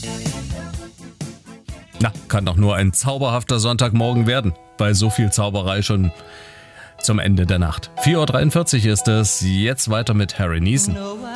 Na, kann doch nur ein zauberhafter Sonntagmorgen werden. Bei so viel Zauberei schon zum Ende der Nacht. 4:43 Uhr ist es. Jetzt weiter mit Harry Neeson.